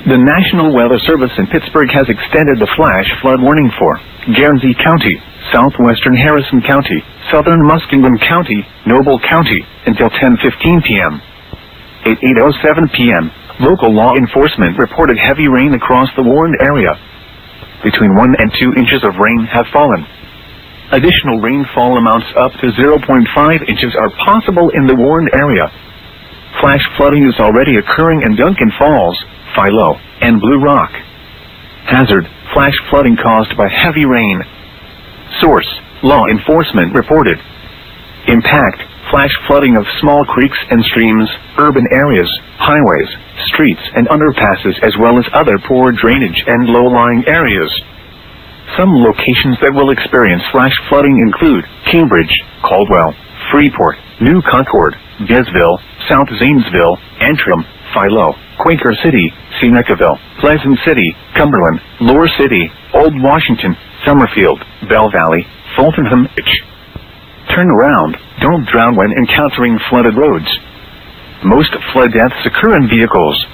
The National Weather Service in Pittsburgh has extended the flash flood warning for Guernsey County, southwestern Harrison County, southern Muskingum County, Noble County, until 10:15 p.m. At 8:07 p.m., local law enforcement reported heavy rain across the warned area. Between 1 and 2 inches of rain have fallen. Additional rainfall amounts up to 0.5 inches are possible in the warned area. Flash flooding is already occurring in Duncan Falls, Philo, and Blue Rock. Hazard: flash flooding caused by heavy rain. Source: law enforcement reported. Impact: flash flooding of small creeks and streams, urban areas, highways, streets and underpasses, as well as other poor drainage and low-lying areas. Some locations that will experience flash flooding include Cambridge, Caldwell, Freeport, New Concord, Gainesville, South Zanesville, Antrim, Philo, Quaker City, Senecaville, Pleasant City, Cumberland, Lower City, Old Washington, Summerfield, Bell Valley, Fultonham. Turn around, don't drown when encountering flooded roads. Most flood deaths occur in vehicles.